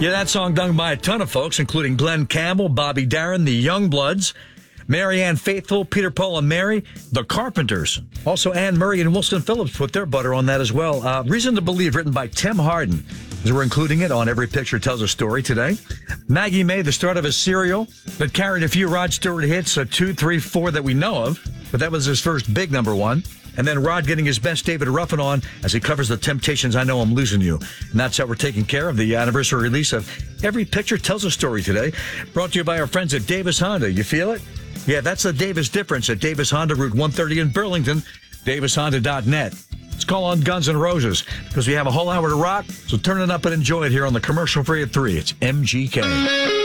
Yeah, that song done by a ton of folks, including Glenn Campbell, Bobby Darin, the Youngbloods, Marianne Faithfull, Peter, Paul, and Mary, the Carpenters. Also, Anne Murray and Wilson Phillips put their butter on that as well. Reason to Believe, written by Tim Hardin, as we're including it on Every Picture Tells a Story today. Maggie May, the start of a serial that carried a few Rod Stewart hits, 2, 3, 4 that we know of, but that was his first big number one. And then Rod getting his best David Ruffin on as he covers the Temptations' I Know I'm Losing You. And that's how we're taking care of the anniversary release of Every Picture Tells a Story today. Brought to you by our friends at Davis Honda. You feel it? Yeah, that's the Davis difference at Davis Honda, Route 130 in Burlington, davishonda.net. Let's call on Guns N' Roses because we have a whole hour to rock. So turn it up and enjoy it here on the Commercial Free at 3. It's MGK.